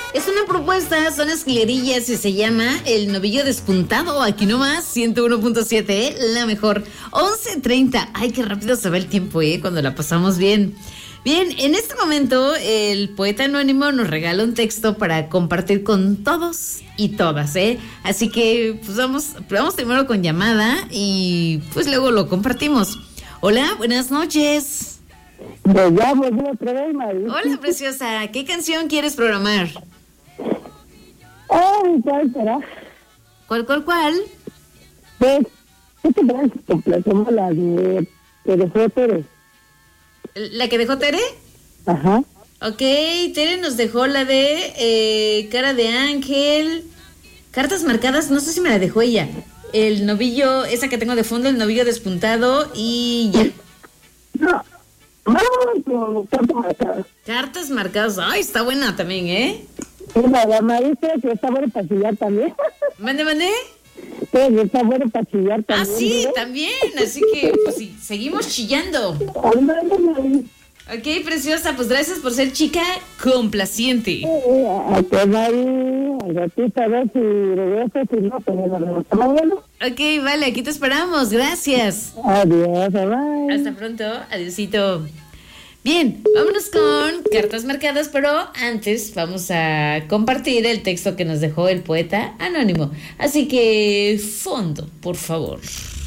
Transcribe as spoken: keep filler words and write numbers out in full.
Es una propuesta, son esclerillas y se llama El Novillo Despuntado. Aquí nomás, ciento uno punto siete, ¿eh? La mejor. once treinta. Ay, qué rápido se va el tiempo, ¿eh? Cuando la pasamos bien. Bien, en este momento el poeta anónimo nos regala un texto para compartir con todos y todas, ¿eh? Así que pues vamos, vamos primero con llamada y pues luego lo compartimos. Hola, buenas noches. Pues ya volví otra vez, María. Hola, preciosa. ¿Qué canción quieres programar? Ay, ¿cuál será? ¿Cuál, cuál, cuál? Pues, ¿qué te parece si complacemos la de que dejó Tere? ¿La que dejó Tere? Ajá. Ok, Tere nos dejó la de eh, Cara de Ángel, Cartas Marcadas, no sé si me la dejó ella. El novillo, esa que tengo de fondo, el novillo despuntado y ya. No, vamos con cartas marcadas. Cartas Marcadas, ay, está buena también, ¿eh? Sí, la de Marisa, que está bueno para chillar también. ¿Mande, mande? Sí, está bueno para chillar también. Ah, sí, ¿no? también, así que pues sí, seguimos chillando. Ándale, María. Ok, preciosa, pues gracias por ser chica complaciente. Eh, a que María, al ratito a ver si regresa, si no, pues ya nos estamos viendo. Ok, vale, aquí te esperamos, gracias. Adiós, bye. Hasta pronto, adiosito. Bien, vámonos con cartas marcadas, pero antes vamos a compartir el texto que nos dejó el poeta anónimo. Así que, fondo, por favor.